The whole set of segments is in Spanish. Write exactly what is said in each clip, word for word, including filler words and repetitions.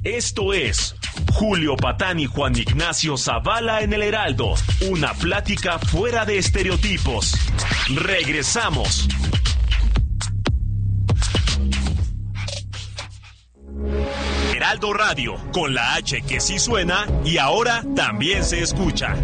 Esto es Julio Patán y Juan Ignacio Zavala en el Heraldo. Una plática fuera de estereotipos. Regresamos. Heraldo Radio, con la H que sí suena y ahora también se escucha.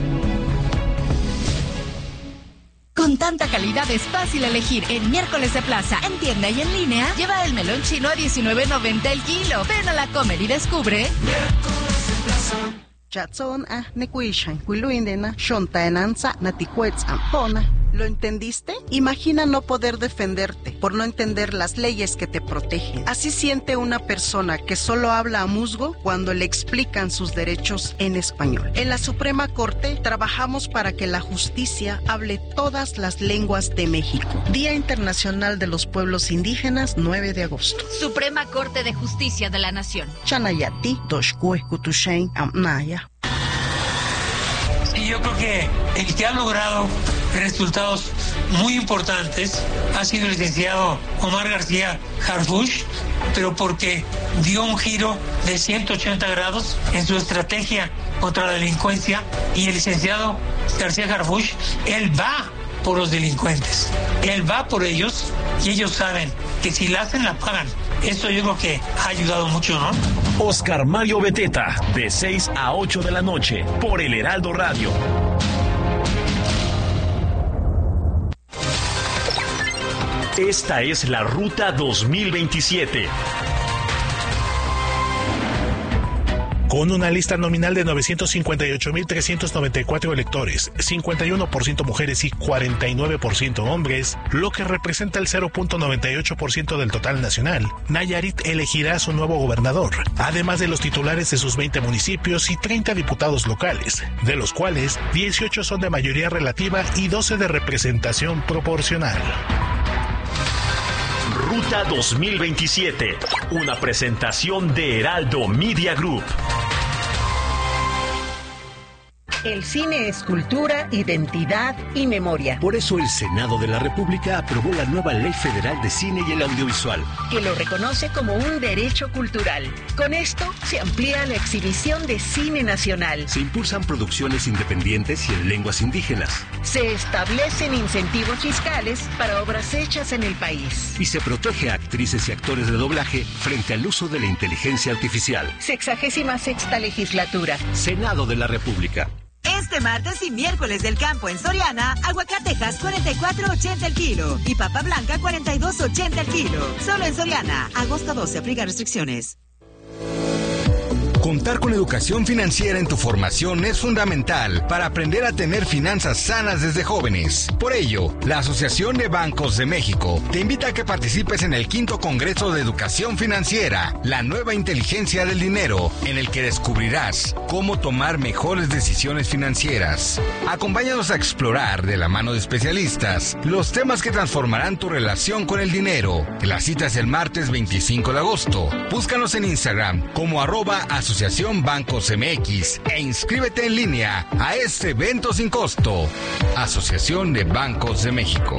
Con tanta calidad es fácil elegir. En Miércoles de Plaza, en tienda y en línea, lleva el melón chino a diecinueve noventa el kilo. Ven a la Comer y descubre. Miércoles de Plaza. Chatson a nekuishan, kuiluindena, shontaenanza, naticuetz ampona. ¿Lo entendiste? Imagina no poder defenderte por no entender las leyes que te protegen. Así siente una persona que solo habla a musgo cuando le explican sus derechos en español. En la Suprema Corte trabajamos para que la justicia hable todas las lenguas de México. Día Internacional de los Pueblos Indígenas, nueve de agosto. Suprema Corte de Justicia de la Nación. Chanayati, Doshkue, Kutushain, Amnaya. Y yo creo que el que ha logrado resultados muy importantes ha sido el licenciado Omar García Harfuch, pero porque dio un giro de ciento ochenta grados en su estrategia contra la delincuencia, y el licenciado García Harfuch, él va por los delincuentes, él va por ellos, y ellos saben que si la hacen la pagan. Eso yo creo que ha ayudado mucho, ¿no? Oscar Mario Beteta, de seis a ocho de la noche, por el Heraldo Radio. Esta es la Ruta dos mil veintisiete. Con una lista nominal de novecientos cincuenta y ocho mil trescientos noventa y cuatro electores, cincuenta y uno por ciento mujeres y cuarenta y nueve por ciento hombres, lo que representa el cero punto noventa y ocho por ciento del total nacional, Nayarit elegirá a su nuevo gobernador, además de los titulares de sus veinte municipios y treinta diputados locales, de los cuales dieciocho son de mayoría relativa y doce de representación proporcional. Ruta dos mil veintisiete, una presentación de Heraldo Media Group. El cine es cultura, identidad y memoria. Por eso el Senado de la República aprobó la nueva Ley Federal de Cine y el Audiovisual, que lo reconoce como un derecho cultural. Con esto se amplía la exhibición de cine nacional. Se impulsan producciones independientes y en lenguas indígenas. Se establecen incentivos fiscales para obras hechas en el país. Y se protege a actrices y actores de doblaje frente al uso de la inteligencia artificial. Sexagésima sexta legislatura. Senado de la República. Este martes y miércoles del campo en Soriana, aguacatejas cuarenta y cuatro ochenta el kilo y papa blanca cuarenta y dos ochenta el kilo. Solo en Soriana. Agosto doce, aplica restricciones. Contar con educación financiera en tu formación es fundamental para aprender a tener finanzas sanas desde jóvenes. Por ello, la Asociación de Bancos de México te invita a que participes en el quinto Congreso de Educación Financiera, la nueva inteligencia del dinero, en el que descubrirás cómo tomar mejores decisiones financieras. Acompáñanos a explorar, de la mano de especialistas, los temas que transformarán tu relación con el dinero. La cita es el martes veinticinco de agosto. Búscanos en Instagram como arroba asociación Asociación Bancos M X e inscríbete en línea a este evento sin costo. Asociación de Bancos de México.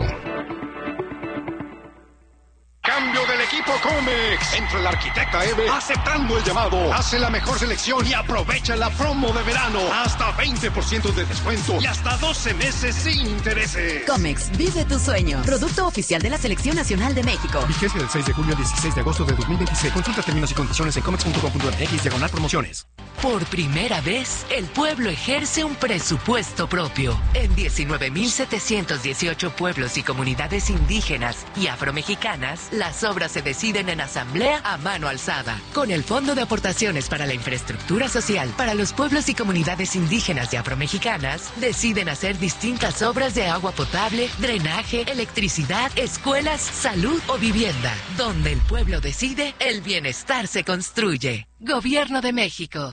Cambio del equipo Comex. Entra el arquitecta Eve aceptando el llamado. Hace la mejor selección y aprovecha la promo de verano. Hasta veinte por ciento de descuento y hasta doce meses sin intereses. Comex, vive tu sueño. Producto oficial de la Selección Nacional de México. Vigencia del seis de julio al dieciséis de agosto de dos mil veintiséis. Consulta términos y condiciones en comex punto com punto m x diagonal promociones. Por primera vez, el pueblo ejerce un presupuesto propio. En diecinueve mil setecientos dieciocho pueblos y comunidades indígenas y afromexicanas, las obras se deciden en asamblea a mano alzada. Con el Fondo de Aportaciones para la Infraestructura Social para los pueblos y comunidades indígenas y afromexicanas, deciden hacer distintas obras de agua potable, drenaje, electricidad, escuelas, salud o vivienda. Donde el pueblo decide, el bienestar se construye. Gobierno de México.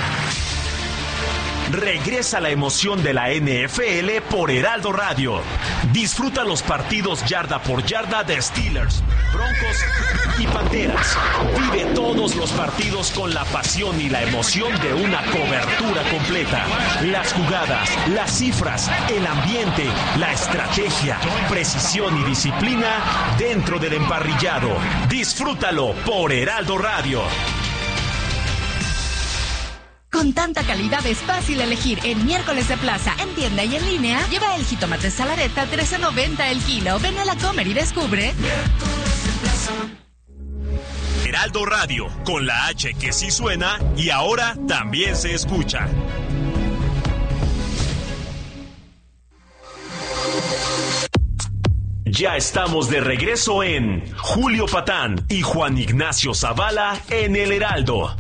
Regresa la emoción de la N F L por Heraldo Radio. Disfruta los partidos yarda por yarda de Steelers, Broncos y Panteras. Vive todos los partidos con la pasión y la emoción de una cobertura completa. Las jugadas, las cifras, el ambiente, la estrategia, precisión y disciplina dentro del emparrillado. Disfrútalo por Heraldo Radio. Con tanta calidad es fácil elegir. En miércoles de plaza, en tienda y en línea, lleva el jitomate salareta trece noventa el kilo. Ven a la Comer y descubre. Heraldo Radio, con la H que sí suena y ahora también se escucha. Ya estamos de regreso en Julio Patán y Juan Ignacio Zavala en El Heraldo.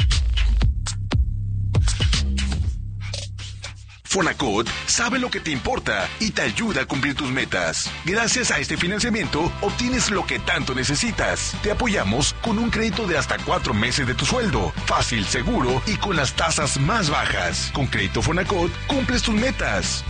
Fonacot sabe lo que te importa y te ayuda a cumplir tus metas. Gracias a este financiamiento, obtienes lo que tanto necesitas. Te apoyamos con un crédito de hasta cuatro meses de tu sueldo. Fácil, seguro y con las tasas más bajas. Con Crédito Fonacot, cumples tus metas.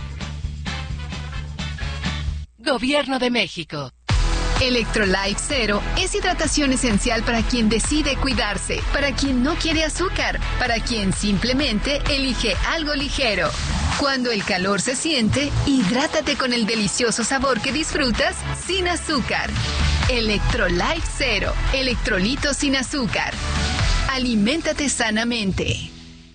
Gobierno de México. Electrolyte Zero es hidratación esencial para quien decide cuidarse, para quien no quiere azúcar, para quien simplemente elige algo ligero. Cuando el calor se siente, hidrátate con el delicioso sabor que disfrutas sin azúcar. Electrolyte Zero, electrolitos sin azúcar. Aliméntate sanamente.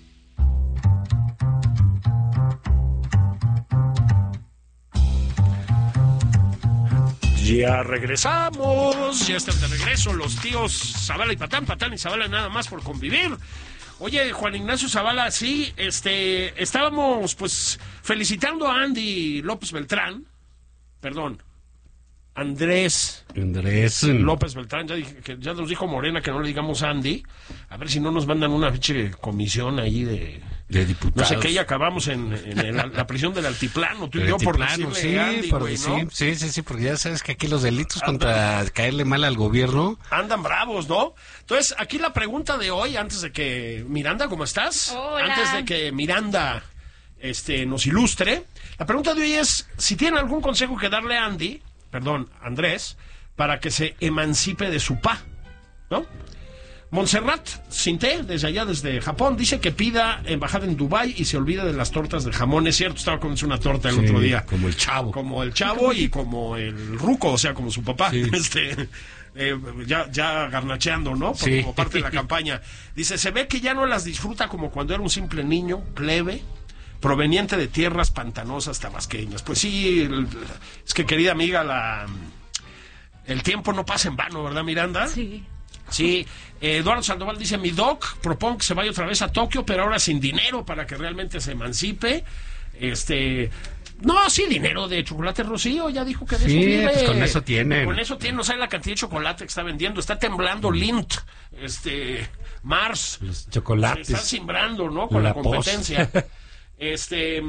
Ya regresamos, ya están de regreso los tíos Zavala y Patán, Patán y Zavala nada más por convivir. Oye, Juan Ignacio Zavala, sí, este, estábamos pues felicitando a Andy López Beltrán, perdón, Andrés, Andrés López Beltrán, ya, dije, que ya nos dijo Morena que no le digamos Andy, a ver si no nos mandan una pinche comisión ahí de... de diputados. No sé qué, y acabamos en, en el, la prisión del altiplano, tú y el yo, altiplano, por decirle sí, Andy, por güey, decir, ¿no? sí, sí, sí, porque ya sabes que aquí los delitos contra Andan, caerle mal al gobierno... Andan bravos, ¿no? Entonces, aquí la pregunta de hoy, antes de que... Miranda, ¿cómo estás? Hola. Antes de que Miranda este, nos ilustre, la pregunta de hoy es, si tienen algún consejo que darle a Andy, perdón, Andrés, para que se emancipe de su pa, ¿no? Montserrat Cinté, desde allá, desde Japón, dice que pida embajada en Dubái y se olvide de las tortas de jamón. Es cierto, estaba comiendo una torta el sí, otro día. Como el chavo. Como el chavo y como el ruco, o sea, como su papá. Sí. Este, eh, ya, ya garnacheando, ¿no? Por, Sí. Como parte de la campaña. Dice, se ve que ya no las disfruta como cuando era un simple niño, plebe, proveniente de tierras pantanosas tabasqueñas. Pues sí, el, es que, querida amiga, la... el tiempo no pasa en vano, ¿verdad, Miranda? Sí. Sí, eh, Eduardo Sandoval dice, mi doc propone que se vaya otra vez a Tokio, pero ahora sin dinero para que realmente se emancipe. Este... No, sí, dinero de chocolate Rocío, ya dijo que de Sí, eso vive. pues con eso tiene. Con eso tiene, no sabe la cantidad de chocolate que está vendiendo. Está temblando Lindt, este, Mars. Los chocolates. Se está simbrando, ¿no? Con la, La competencia. Este...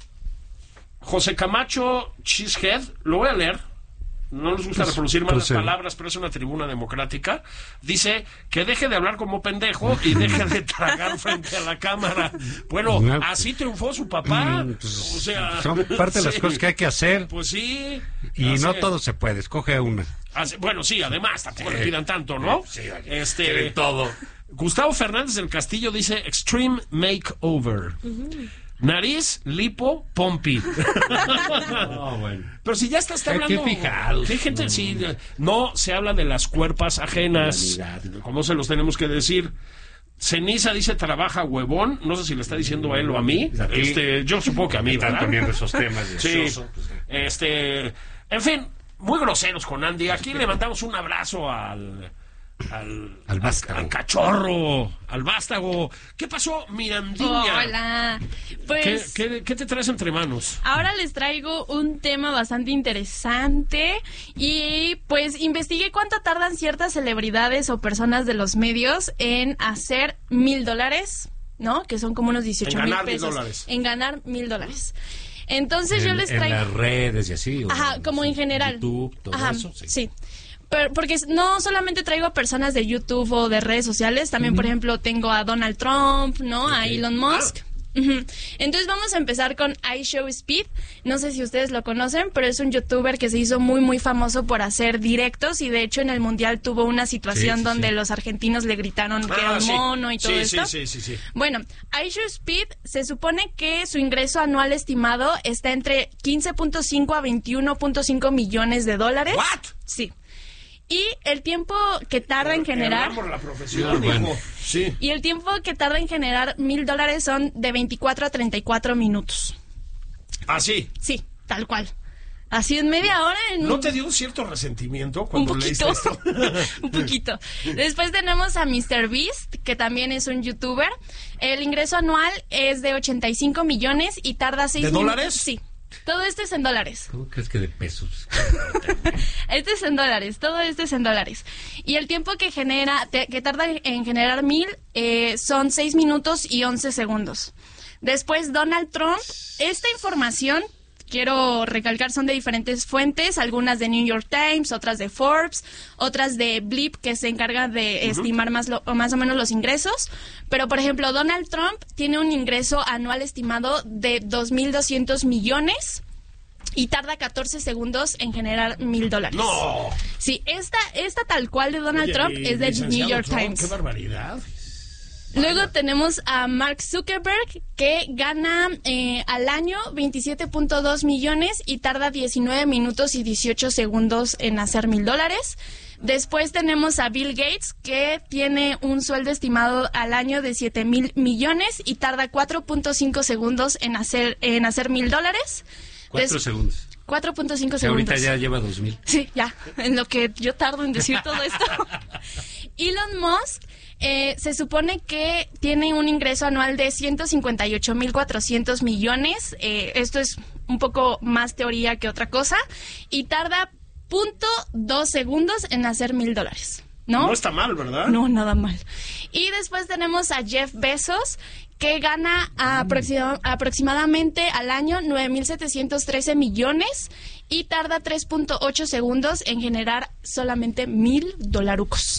José Camacho Cheesehead, lo voy a leer. No nos gusta Pues, reproducir malas pues, palabras, pero es una tribuna democrática. Dice que deje de hablar como pendejo y deje de tragar frente a la cámara. Bueno, No, así triunfó su papá. Mm, pues, O sea, son parte de las sí. cosas que hay que hacer. Pues sí. Y Así no es. todo se puede, escoge una. Así- Bueno, sí, además, tampoco Sí. le pidan tanto, ¿no? Sí, este, quieren todo. Gustavo Fernández del Castillo dice Extreme Makeover. Nariz, lipo, pompi. No, bueno. Pero si ya estás Hay hablando... que fijaros. ¿Qué gente? Si no se habla de las cuerpas ajenas. ¿Cómo se los tenemos que decir? Ceniza dice trabaja huevón. No sé si le está diciendo a él o a mí. Aquí Este, yo supongo que a mí, están ¿verdad? poniendo esos temas de Sí. soso, pues, sí. Este, en fin, muy groseros con Andy. Aquí le mandamos un abrazo al... Al, Al vástago. al cachorro, al vástago. ¿Qué pasó, Mirandilla? Hola. ¿Qué, Pues qué, qué te traes entre manos? ahora les traigo un tema bastante interesante y pues investigué cuánto tardan ciertas celebridades o personas de los medios en hacer mil dólares, ¿no? Que son como unos dieciocho En mil ganar mil pesos. dólares. En ganar mil dólares. Entonces yo En- les en traigo... las redes y así. o Ajá, como en general. YouTube, todo Ajá, eso. Sí. sí. Pero, porque no solamente traigo a personas de YouTube o de redes sociales, también, por ejemplo, tengo a Donald Trump, ¿no? A Elon Musk. Ujú. Entonces vamos a empezar con iShowSpeed. No sé si ustedes lo conocen, pero es un youtuber que se hizo muy muy famoso por hacer directos y de hecho en el mundial tuvo una situación Sí, sí, donde sí. los argentinos le gritaron que Ah, era un sí. mono y todo Sí, esto. sí, sí, sí, sí. Bueno, iShowSpeed se supone que su ingreso anual estimado está entre quince punto cinco a veintiuno punto cinco millones de dólares. ¿What? Sí. Y el tiempo que tarda en generar... Por la profesión, no, bueno. Sí. Y el tiempo que tarda en generar mil dólares son de veinticuatro a treinta y cuatro minutos. ¿Ah, sí? Sí, tal cual. Así en media hora. En ¿No un... te dio un cierto resentimiento cuando un leíste esto? Un poquito. Después tenemos a míster Beast, que también es un youtuber. El ingreso anual es de ochenta y cinco millones y tarda seis ¿De minutos. dólares? Sí. Todo esto es en dólares. ¿Cómo crees que de pesos? Este es en dólares, todo esto es en dólares. Y el tiempo que genera, te, que tarda en generar mil, eh, son seis minutos y once segundos. Después Donald Trump, esta información, quiero recalcar, son de diferentes fuentes, algunas de New York Times, otras de Forbes, otras de Blip, que se encarga de uh-huh. estimar más, lo, o más o menos los ingresos. Pero, por ejemplo, Donald Trump tiene un ingreso anual estimado de dos mil doscientos millones y tarda catorce segundos en generar mil dólares. ¡No! Sí, esta, esta tal cual de Donald Oye, Trump es de New York Trump, Times. ¡Qué barbaridad! Luego tenemos a Mark Zuckerberg, que gana eh, al año veintisiete punto dos millones y tarda diecinueve minutos y dieciocho segundos en hacer mil dólares. Después tenemos a Bill Gates, que tiene un sueldo estimado al año de siete mil millones y tarda cuatro punto cinco segundos en hacer en hacer mil dólares. Cuatro Des- segundos. cuatro punto cinco O sea, segundos. ahorita ya lleva dos mil. Sí, ya, en lo que yo tardo en decir todo esto. Elon Musk eh, se supone que tiene un ingreso anual de ciento cincuenta y ocho mil cuatrocientos millones. Eh, esto es un poco más teoría que otra cosa. Y tarda punto dos segundos en hacer mil dólares. ¿No? No está mal, ¿verdad? No, nada mal. Y después tenemos a Jeff Bezos, que gana aproxima- aproximadamente al año nueve mil setecientos trece millones y tarda tres punto ocho segundos en generar solamente mil dolarucos.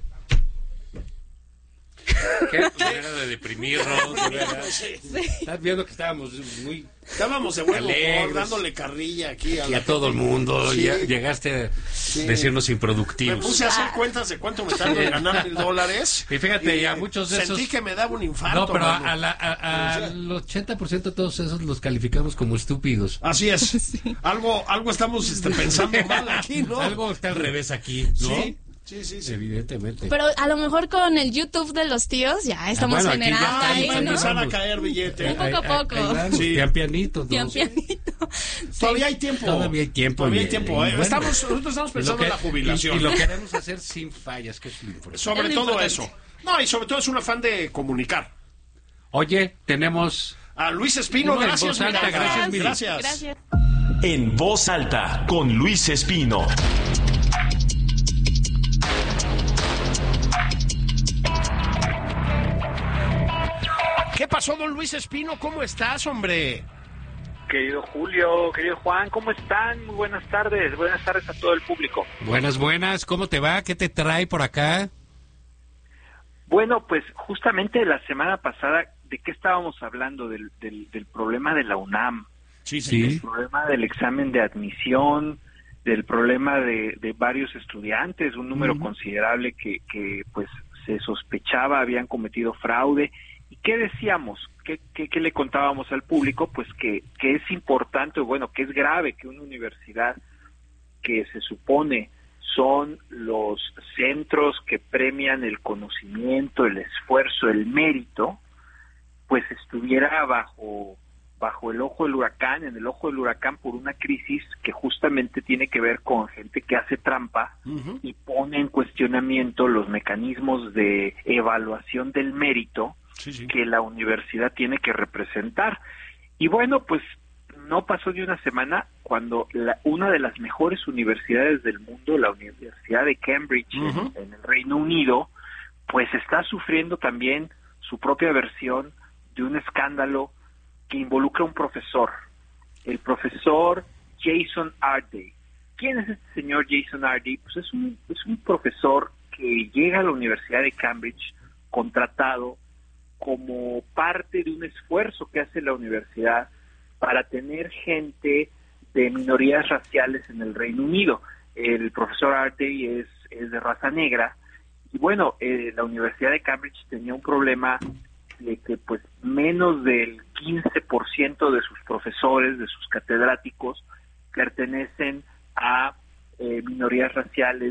Qué manera de deprimirnos, de verdad. Sí. Estás viendo que estábamos muy... Estábamos de buen humor, alegres. dándole carrilla aquí a, Y la a todo el gente. mundo. Sí. Ya llegaste a Sí. decirnos Me improductivos. puse a hacer cuentas de cuánto me tardo en ganar mil dólares. Y fíjate, ya muchos de Sentí esos... que me daba un infarto. No, pero a, mano. a la- a- al ochenta por ciento de todos esos los calificamos como estúpidos. Así es. Sí. Algo, algo estamos este, pensando mal aquí, ¿no? Algo está al revés aquí, ¿no? Sí. Sí, sí, sí. Evidentemente. Pero a lo mejor con el YouTube de los tíos ya estamos bueno, aquí ya generando está, ahí, va a ¿no? empezar a caer billete. Un poco a poco. Ahí vamos, Sí. pian pianito, ¿no? Pian pianito. Todavía hay tiempo. Todavía hay tiempo. Todavía y- hay tiempo. y ¿eh? bueno, estamos, nosotros estamos pensando lo que- en la jubilación. Y, y lo queremos hacer sin fallas, que es lo importante. Sobre Es lo todo importante. eso. No, y sobre todo es un afán de comunicar. Oye, tenemos... A Luis Espino, No, en gracias. voz alta, Miranda. gracias, Miri. Gracias. Gracias. En voz alta con Luis Espino. ¿Qué pasó, don Luis Espino? ¿Cómo estás, hombre? Querido Julio, querido Juan, ¿cómo están? Muy buenas tardes, buenas tardes a todo el público. Buenas, buenas. ¿Cómo te va? ¿Qué te trae por acá? Bueno, pues justamente la semana pasada, ¿de qué estábamos hablando? Del, del, del problema de la UNAM, Sí, del problema del examen de admisión, del problema de, de varios estudiantes, un número Ujú. considerable que, que pues se sospechaba habían cometido fraude. ¿Y qué decíamos? ¿Qué, qué, qué le contábamos al público? Pues que, que es importante, o bueno, que es grave que una universidad que se supone son los centros que premian el conocimiento, el esfuerzo, el mérito, pues estuviera bajo, bajo el ojo del huracán, en el ojo del huracán por una crisis que justamente tiene que ver con gente que hace trampa Ujú. y pone en cuestionamiento los mecanismos de evaluación del mérito Sí, sí. que la universidad tiene que representar. Y bueno, pues no pasó ni una semana cuando la, una de las mejores universidades del mundo, la Universidad de Cambridge, Ujú. en, en el Reino Unido, pues está sufriendo también su propia versión de un escándalo que involucra a un profesor, el profesor Jason Arday. ¿Quién es este señor Jason Arday? Pues es un, es un profesor que llega a la Universidad de Cambridge contratado como parte de un esfuerzo que hace la universidad para tener gente de minorías raciales en el Reino Unido. El profesor Arday es, es de raza negra y bueno, eh, la Universidad de Cambridge tenía un problema de que pues menos del quince por ciento de sus profesores, de sus catedráticos, pertenecen a eh, minorías raciales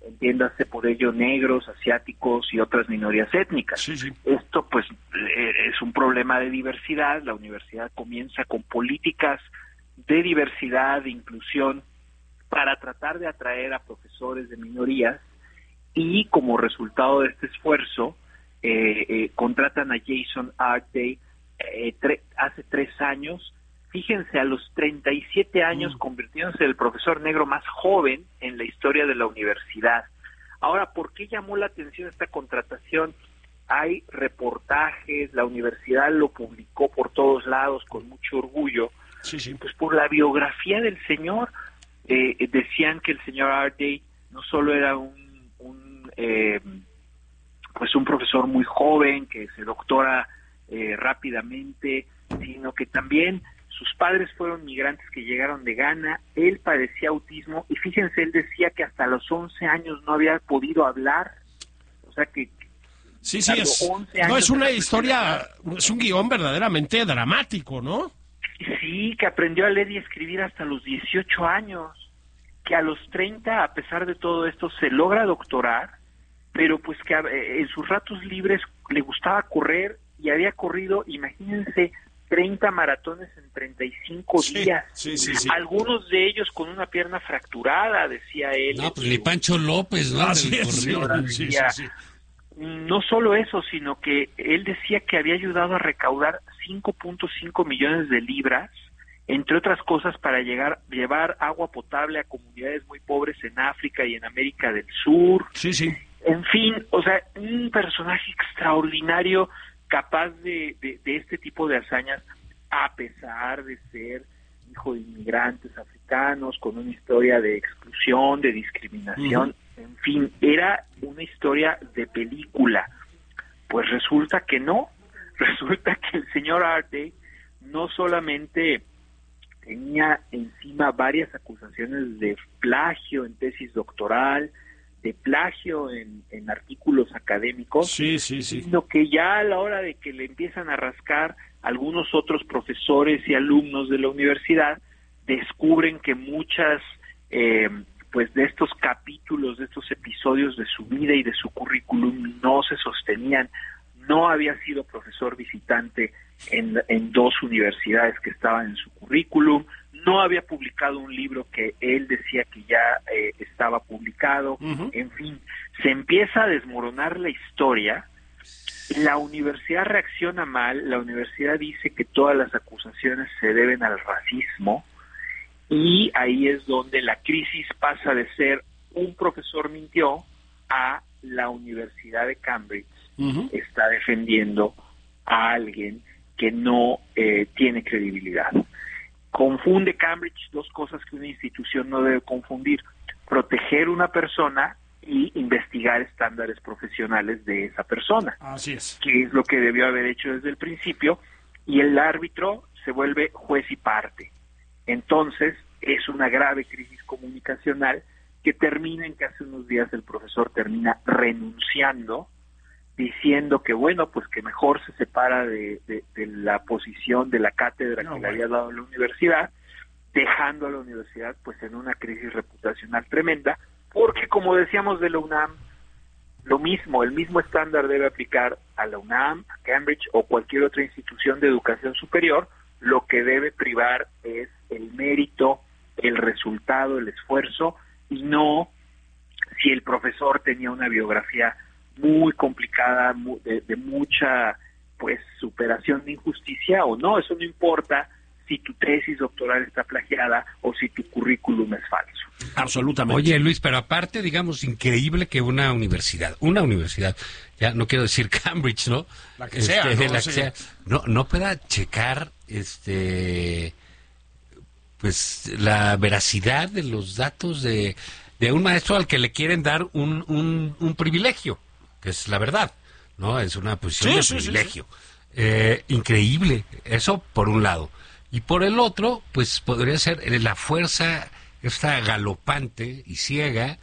entiéndase por ello negros, asiáticos y otras minorías étnicas. Sí, sí. Esto pues es un problema de diversidad. La universidad comienza con políticas de diversidad, de inclusión, para tratar de atraer a profesores de minorías, y como resultado de este esfuerzo eh, eh, contratan a Jason Arday eh, tre- hace tres años. Fíjense, a los treinta y siete años, mm. convirtiéndose en el profesor negro más joven en la historia de la universidad. Ahora, ¿por qué llamó la atención esta contratación? Hay reportajes, la universidad lo publicó por todos lados con mucho orgullo. Sí, sí. Pues por la biografía del señor. Eh, decían que el señor Arday no solo era un, un eh, pues un profesor muy joven que se doctora eh, rápidamente, sino que también sus padres fueron migrantes que llegaron de Ghana. Él padecía autismo y fíjense, él decía que hasta los once años no había podido hablar. O sea que sí, sí, es, no es una historia, es un guión verdaderamente dramático, ¿no? Sí, que aprendió a leer y escribir hasta los dieciocho años, que a los treinta, a pesar de todo esto, se logra doctorar, pero pues que en sus ratos libres le gustaba correr y había corrido, imagínense, treinta maratones en treinta y cinco sí, días. Sí, sí, sí. Algunos de ellos con una pierna fracturada, decía él. No, pues ni Pancho López, ¿no? Ah, sí, sí, sí, sí, sí. No solo eso, sino que él decía que había ayudado a recaudar cinco punto cinco millones de libras, entre otras cosas, para llegar llevar agua potable a comunidades muy pobres en África y en América del Sur. Sí, sí. En fin, o sea, un personaje extraordinario, capaz de, de, de este tipo de hazañas, a pesar de ser hijo de inmigrantes africanos, con una historia de exclusión, de discriminación. Uh-huh. En fin, era una historia de película. Pues resulta que no, resulta que el señor Arday no solamente tenía encima varias acusaciones de plagio en tesis doctoral, de plagio en, en artículos académicos, sí, sí, sí. sino que ya a la hora de que le empiezan a rascar algunos otros profesores y alumnos de la universidad, descubren que muchas eh, pues de estos capítulos, de estos episodios de su vida y de su currículum no se sostenían. No había sido profesor visitante en, en dos universidades que estaban en su currículum, no había publicado un libro que él decía que ya eh, estaba publicado. Uh-huh. En fin, se empieza a desmoronar la historia. La universidad reacciona mal, la universidad dice que todas las acusaciones se deben al racismo, y ahí es donde la crisis pasa de ser un profesor mintió a la Universidad de Cambridge uh-huh. está defendiendo a alguien que no eh, tiene credibilidad. Confunde Cambridge dos cosas que una institución no debe confundir: proteger una persona y investigar estándares profesionales de esa persona. Así es. Que es lo que debió haber hecho desde el principio, y el árbitro se vuelve juez y parte. Entonces, es una grave crisis comunicacional que termina en que hace unos días el profesor termina renunciando, diciendo que bueno, pues que mejor se separa de, de, de la posición de la cátedra no, que bueno. le había dado a la universidad, dejando a la universidad pues en una crisis reputacional tremenda, porque como decíamos de la UNAM, lo mismo, el mismo estándar debe aplicar a la UNAM, a Cambridge o cualquier otra institución de educación superior. Lo que debe privar es el mérito, el resultado, el esfuerzo, y no si el profesor tenía una biografía muy complicada, de, de mucha pues superación de injusticia o no. Eso no importa si tu tesis doctoral está plagiada o si tu currículum es falso. Absolutamente. Oye, Luis, pero aparte, digamos, increíble que una universidad, una universidad, ya no quiero decir Cambridge, ¿no? La que sea, este, ¿no? La sí. que sea, no, no pueda checar este pues la veracidad de los datos de, de un maestro al que le quieren dar un, un, un privilegio, que es la verdad, ¿no? Es una posición sí, de sí, privilegio. Sí, sí. Eh, increíble, eso por un lado. Y por el otro, pues podría ser la fuerza esta galopante y ciega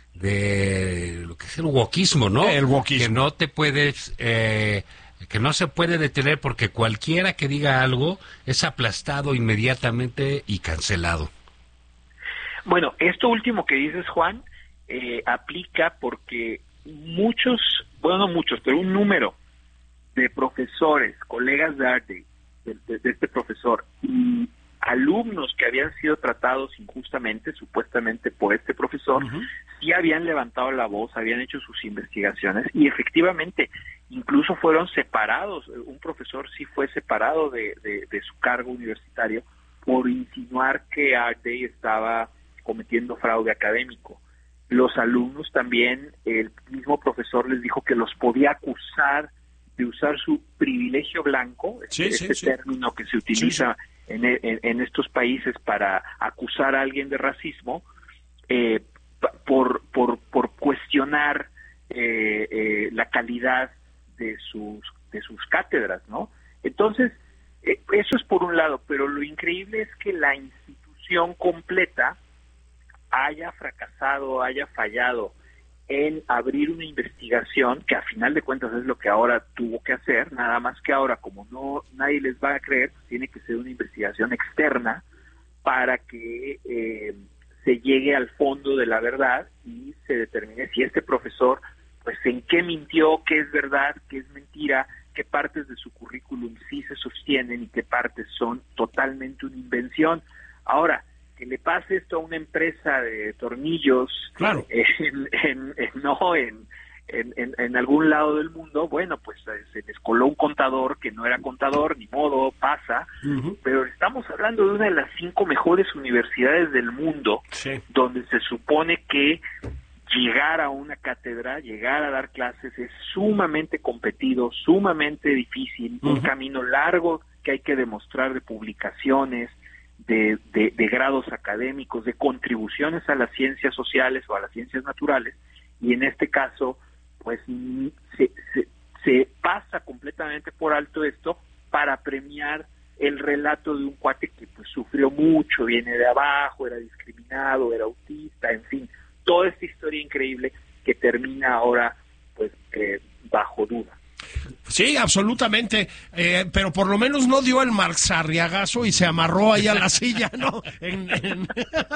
de lo que es el wokismo, ¿no? El wokismo. Que no te puedes, eh, que no se puede detener porque cualquiera que diga algo es aplastado inmediatamente y cancelado. Bueno, esto último que dices, Juan, eh, aplica porque muchos, bueno, no muchos, pero un número de profesores, colegas de Ardei, de, de, de este profesor, y alumnos que habían sido tratados injustamente, supuestamente por este profesor, uh-huh. sí habían levantado la voz, habían hecho sus investigaciones y efectivamente incluso fueron separados. Un profesor sí fue separado de, de, de su cargo universitario por insinuar que Ardei estaba cometiendo fraude académico. Los alumnos también, el mismo profesor les dijo que los podía acusar de usar su privilegio blanco, sí, este sí, sí. término que se utiliza sí, sí. En, en, en estos países para acusar a alguien de racismo, eh, por, por, por cuestionar eh, eh, la calidad de sus, de sus cátedras, ¿no? Entonces, eh, eso es por un lado, pero lo increíble es que la institución completa haya fracasado, haya fallado en abrir una investigación, que a final de cuentas es lo que ahora tuvo que hacer, nada más que ahora, como no nadie les va a creer, pues tiene que ser una investigación externa para que eh, se llegue al fondo de la verdad y se determine si este profesor, pues en qué mintió, qué es verdad, qué es mentira, qué partes de su currículum sí se sostienen y qué partes son totalmente una invención. Ahora, que le pase esto a una empresa de tornillos, claro. en, en, en, no en, en, en, en algún lado del mundo, bueno, pues se les coló un contador que no era contador, ni modo, pasa, uh-huh. pero estamos hablando de una de las cinco mejores universidades del mundo, sí. donde se supone que llegar a una cátedra, llegar a dar clases es sumamente competido, sumamente difícil, uh-huh. un camino largo que hay que demostrar de publicaciones, De, de, de grados académicos, de contribuciones a las ciencias sociales o a las ciencias naturales, y en este caso, pues se, se, se pasa completamente por alto esto para premiar el relato de un cuate que pues sufrió mucho, viene de abajo, era discriminado, era autista, en fin, toda esta historia increíble que termina ahora pues eh, bajo duda. Sí, absolutamente, eh, pero por lo menos no dio el marxarriagazo y se amarró ahí a la silla, ¿no? En, en...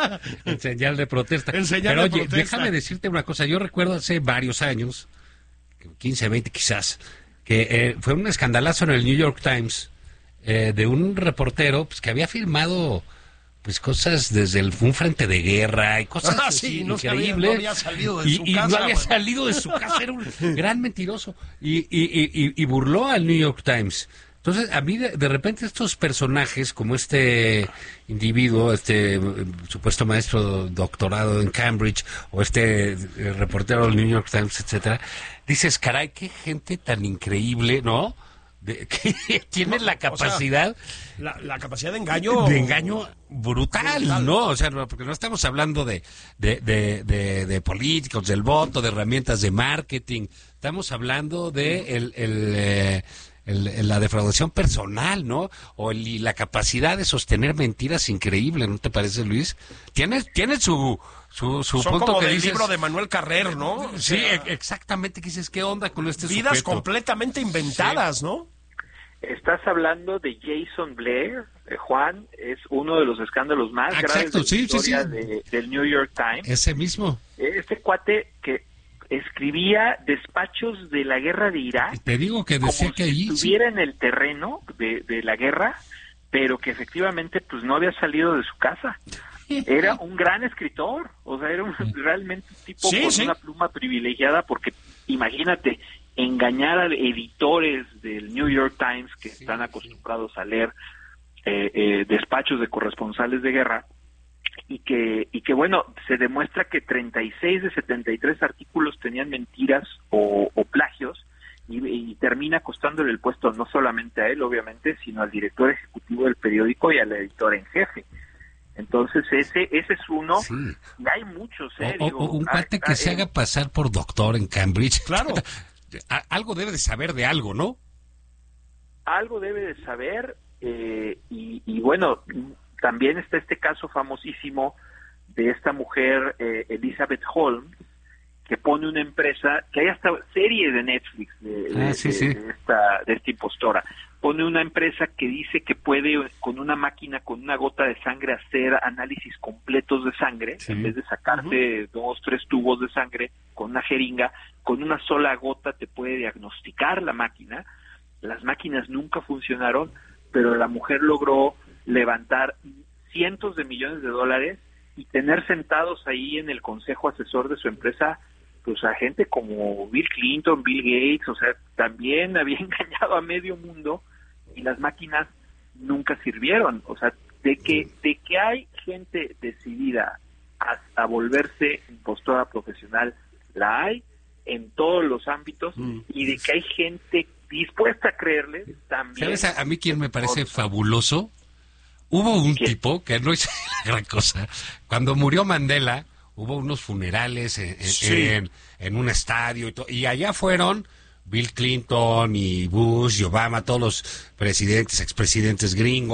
en señal de protesta. En señal pero de oye, protesta. Déjame decirte una cosa, yo recuerdo hace varios años, quince, veinte quizás, que eh, fue un escandalazo en el New York Times eh, de un reportero pues, que había filmado pues cosas desde el, un frente de guerra y cosas ah, así sí, no increíbles. No había salido de y, su y casa. no había bueno. salido de su casa, era un gran mentiroso. Y, y, y, y burló al New York Times. Entonces, a mí de, de repente estos personajes, como este individuo, este eh, supuesto maestro doctorado en Cambridge, o este eh, reportero del New York Times, etcétera, dices, caray, qué gente tan increíble, ¿no? De, que tiene no, la capacidad... O sea, la, la capacidad de engaño... De engaño brutal, brutal. ¿no? O sea, no, porque no estamos hablando de, de, de, de, de políticos, del voto, de herramientas de marketing. Estamos hablando de el, el, eh, el, el, la defraudación personal, ¿no? O el, la capacidad de sostener mentiras increíble, ¿no te parece, Luis? Tiene, tiene su... Su, su Son punto como que del dices, libro de Manuel Carrer, ¿no? Sí, o sea, exactamente, que dices, ¿qué onda con este vidas sujeto? completamente inventadas, sí. ¿no? Estás hablando de Jason Blair, eh, Juan, es uno de los escándalos más Exacto, graves de la sí, historia sí, sí. De, del New York Times. Ese mismo. Este cuate que escribía despachos de la guerra de Irak. Te digo que decía como que si allí estuviera sí. en el terreno de, de la guerra, pero que efectivamente pues no había salido de su casa. Era un gran escritor, o sea, era un, realmente un tipo sí, con sí. una pluma privilegiada, porque imagínate, engañar a editores del New York Times que sí, están acostumbrados sí. a leer eh, eh, despachos de corresponsales de guerra, y que, y que bueno, se demuestra que treinta y seis de setenta y tres artículos tenían mentiras o, o plagios, y, y termina costándole el puesto no solamente a él, obviamente, sino al director ejecutivo del periódico y al editor en jefe. Entonces ese ese es uno, sí. y hay muchos, ¿eh? O, Digo, o un cuate ah, que ah, se eh, haga pasar por doctor en Cambridge. Claro. Algo debe de saber de algo, ¿no? Algo debe de saber, eh, y, y bueno, también está este caso famosísimo de esta mujer, eh, Elizabeth Holmes, que pone una empresa, que hay hasta serie de Netflix de, ah, de, sí, de, sí. de, esta, de esta impostora, pone una empresa que dice que puede con una máquina, con una gota de sangre, hacer análisis completos de sangre, sí. En vez de sacarte uh-huh. dos, tres tubos de sangre con una jeringa, con una sola gota te puede diagnosticar la máquina. Las máquinas nunca funcionaron, pero la mujer logró levantar cientos de millones de dólares y tener sentados ahí en el consejo asesor de su empresa pues a gente como Bill Clinton, Bill Gates, o sea, también había engañado a medio mundo y las máquinas nunca sirvieron. O sea, de que de que hay gente decidida hasta volverse impostora profesional, la hay en todos los ámbitos, mm. y de que hay gente dispuesta a creerles también. ¿Sabes a, a mí quién me parece fabuloso? Hubo un ¿Quién? tipo que no hizo la gran cosa. Cuando murió Mandela, hubo unos funerales en, en, sí. en, en un estadio y, to- y allá fueron Bill Clinton y Bush y Obama, todos los presidentes, expresidentes gringos.